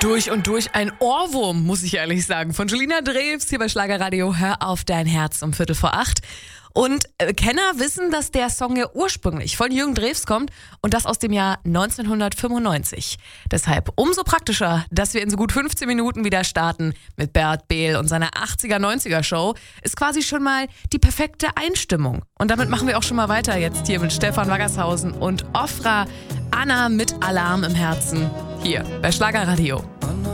Durch und durch ein Ohrwurm, muss ich ehrlich sagen. Von Julina Drews hier bei Schlagerradio. Hör auf dein Herz um 7:45. Und Kenner wissen, dass der Song ja ursprünglich von Jürgen Drews kommt und das aus dem Jahr 1995. Deshalb umso praktischer, dass wir in so gut 15 Minuten wieder starten mit Bert Behl und seiner 80er-90er-Show. Ist quasi schon mal die perfekte Einstimmung. Und damit machen wir auch schon mal weiter jetzt hier mit Stefan Waggershausen und Ofra Anna mit Alarm im Herzen. Hier bei Schlagerradio.